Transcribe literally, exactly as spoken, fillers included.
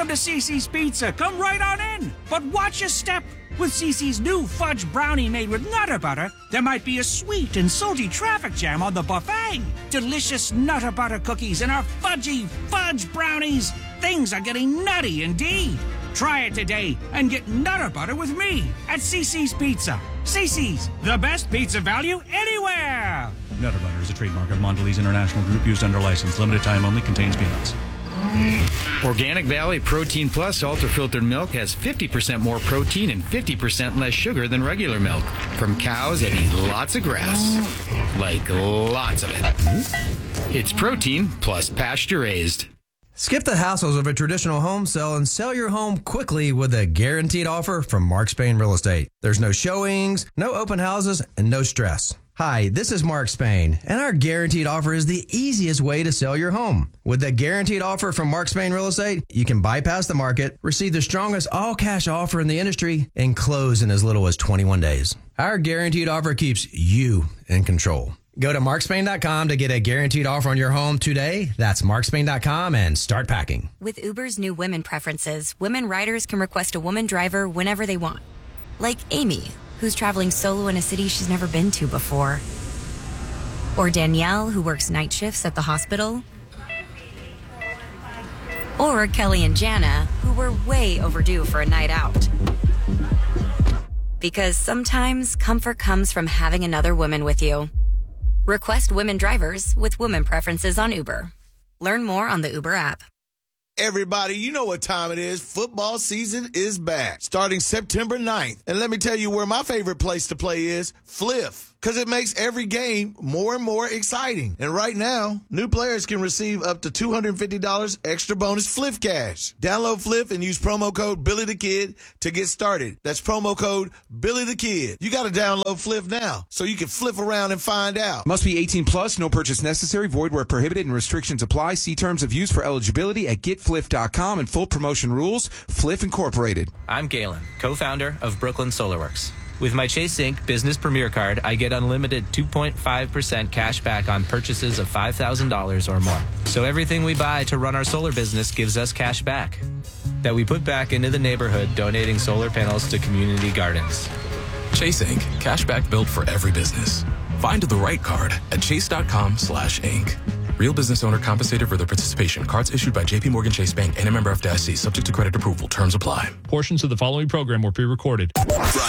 Welcome to Cece's Pizza. Come right on in. But watch your step. With Cece's new fudge brownie made with Nutter Butter, there might be a sweet and salty traffic jam on the buffet. Delicious Nutter Butter cookies and our fudgy fudge brownies. Things are getting nutty indeed. Try it today and get Nutter Butter with me at Cece's Pizza. Cece's, the best pizza value anywhere. Nutter Butter is a trademark of Mondelez International Group used under license. Limited time only. Contains peanuts. Organic Valley Protein Plus ultra-filtered milk has fifty percent more protein and fifty percent less sugar than regular milk. From cows that eat lots of grass. Like lots of it. It's protein plus pasture-raised. Skip the hassles of a traditional home sale and sell your home quickly with a guaranteed offer from Mark Spain Real Estate. There's no showings, no open houses, and no stress. Hi, this is Mark Spain, and our guaranteed offer is the easiest way to sell your home. With the guaranteed offer from Mark Spain Real Estate, you can bypass the market, receive the strongest all-cash offer in the industry, and close in as little as twenty-one days. Our guaranteed offer keeps you in control. Go to mark spain dot com to get a guaranteed offer on your home today. That's mark spain dot com and start packing. With Uber's new women preferences, women riders can request a woman driver whenever they want. Like Amy, who's traveling solo in a city she's never been to before. Or Danielle, who works night shifts at the hospital. Or Kelly and Jana, who were way overdue for a night out. Because sometimes comfort comes from having another woman with you. Request women drivers with women preferences on Uber. Learn more on the Uber app. Everybody, you know what time it is. Football season is back, starting September ninth. And let me tell you where my favorite place to play is, Fliff. Because it makes every game more and more exciting. And right now, new players can receive up to two hundred fifty dollars extra bonus Fliff cash. Download Fliff and use promo code Billy the Kid to get started. That's promo code Billy the Kid. You got to download Fliff now so you can fliff around and find out. Must be eighteen plus, no purchase necessary, void where prohibited, and restrictions apply. See terms of use for eligibility at get fliff dot com and full promotion rules. Fliff Incorporated. I'm Galen, co-founder of Brooklyn SolarWorks. With my Chase Inc Business Premier Card, I get unlimited two point five percent cash back on purchases of five thousand dollars or more. So everything we buy to run our solar business gives us cash back that we put back into the neighborhood, donating solar panels to community gardens. Chase Inc Cash back built for every business. Find the right card at chase dot com slash inc. Real business owner compensated for their participation. Cards issued by J P Morgan Chase Bank and a member of F D I C. Subject to credit approval. Terms apply. Portions of the following program were pre-recorded.